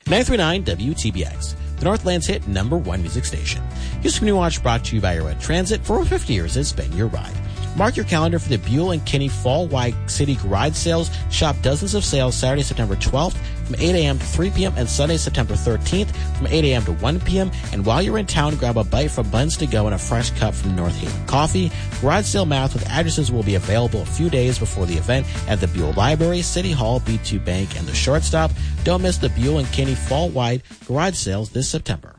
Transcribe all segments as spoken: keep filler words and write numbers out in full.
ninety-three point nine W T B X, the Northland's hit number one music station. Houston New Watch brought to you by Airway Transit. For over fifty years, it's been your ride. Mark your calendar for the Buell and Kinney Fall-wide City Garage Sales. Shop dozens of sales Saturday, September twelfth from eight a.m. to three p.m. and Sunday, September thirteenth from eight a.m. to one p.m. And while you're in town, grab a bite from Buns to Go and a fresh cup from North Haven Coffee. Garage sale math with addresses will be available a few days before the event at the Buell Library, City Hall, B two Bank, and the Shortstop. Don't miss the Buell and Kinney Fall-wide Garage Sales this September.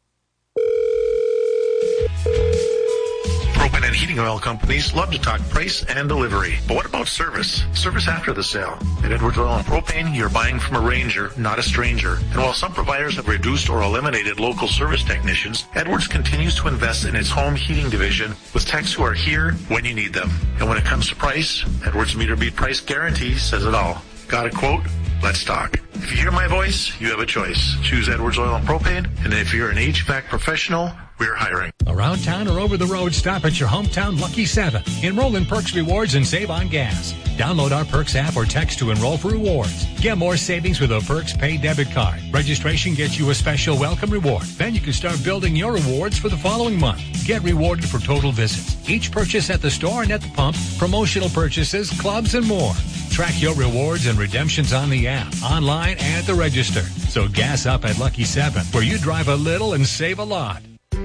Propane and heating oil companies love to talk price and delivery. But what about service? Service after the sale. At Edwards Oil and Propane, you're buying from a ranger, not a stranger. And while some providers have reduced or eliminated local service technicians, Edwards continues to invest in its home heating division with techs who are here when you need them. And when it comes to price, Edwards Meter Beat Price Guarantee says it all. Got a quote? Let's talk. If you hear my voice, you have a choice. Choose Edwards Oil and Propane. And if you're an H V A C professional, we're hiring. Around town or over the road, stop at your hometown Lucky seven. Enroll in Perks Rewards and save on gas. Download our Perks app or text to enroll for rewards. Get more savings with a Perks Pay debit card. Registration gets you a special welcome reward. Then you can start building your rewards for the following month. Get rewarded for total visits, each purchase at the store and at the pump, promotional purchases, clubs, and more. Track your rewards and redemptions on the app, online, and at the register. So gas up at Lucky seven, where you drive a little and save a lot.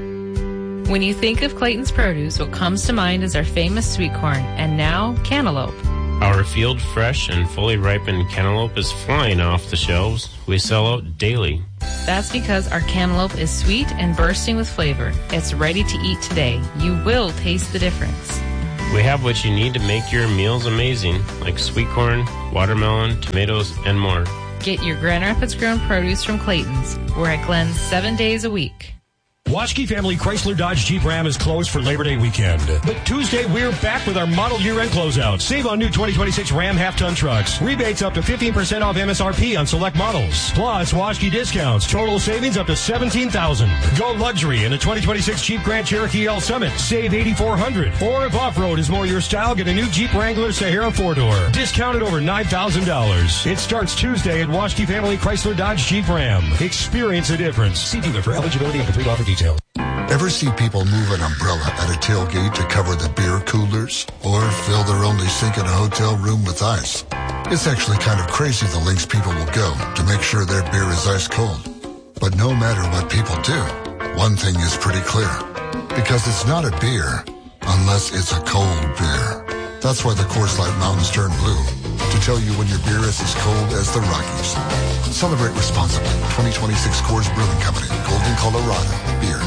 When you think of Clayton's Produce, what comes to mind is our famous sweet corn, and now cantaloupe. Our field fresh and fully ripened cantaloupe is flying off the shelves. We sell out daily. That's because our cantaloupe is sweet and bursting with flavor. It's ready to eat today. You will taste the difference. We have what you need to make your meals amazing, like sweet corn, watermelon, tomatoes, and more. Get your Grand Rapids grown produce from Clayton's. We're at Glenn's seven days a week. Waschke Family Chrysler Dodge Jeep Ram is closed for Labor Day weekend. But Tuesday, we're back with our model year-end closeout. Save on new twenty twenty-six Ram half-ton trucks. Rebates up to fifteen percent off M S R P on select models. Plus, Waschke discounts. Total savings up to seventeen thousand dollars. Go luxury in the twenty twenty-six Jeep Grand Cherokee L Summit. Save eight thousand four hundred dollars. Or if off-road is more your style, get a new Jeep Wrangler Sahara four-door. Discounted over nine thousand dollars. It starts Tuesday at Waschke Family Chrysler Dodge Jeep Ram. Experience the difference. See dealer for eligibility and complete offer details. Ever see people move an umbrella at a tailgate to cover the beer coolers? Or fill their only sink in a hotel room with ice? It's actually kind of crazy the lengths people will go to make sure their beer is ice cold. But no matter what people do, one thing is pretty clear. Because it's not a beer unless it's a cold beer. That's why the Coors Light Mountains turn blue. To tell you when your beer is as cold as the Rockies. Celebrate responsibly. twenty twenty-six Coors Brewing Company. Golden, Colorado. Beer.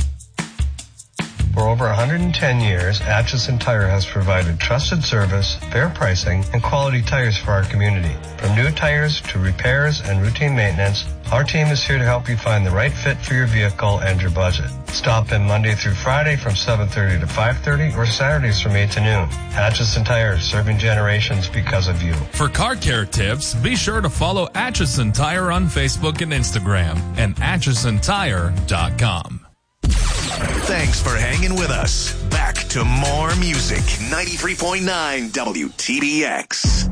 For over one hundred ten years, Atchison Tire has provided trusted service, fair pricing, and quality tires for our community. From new tires to repairs and routine maintenance, our team is here to help you find the right fit for your vehicle and your budget. Stop in Monday through Friday from seven thirty to five thirty or Saturdays from eight to noon. Atchison Tire, serving generations because of you. For car care tips, be sure to follow Atchison Tire on Facebook and Instagram and atchison tire dot com. Thanks for hanging with us. Back to more music. ninety-three point nine W T B X.